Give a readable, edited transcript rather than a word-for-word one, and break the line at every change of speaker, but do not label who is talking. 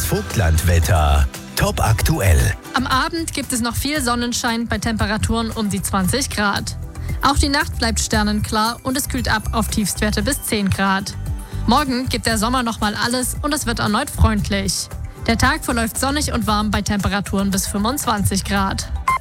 Vogtlandwetter. Top aktuell.
Am Abend gibt es noch viel Sonnenschein bei Temperaturen um die 20 Grad. Auch die Nacht bleibt sternenklar und es kühlt ab auf Tiefstwerte bis 10 Grad. Morgen gibt der Sommer nochmal alles und es wird erneut freundlich. Der Tag verläuft sonnig und warm bei Temperaturen bis 25 Grad.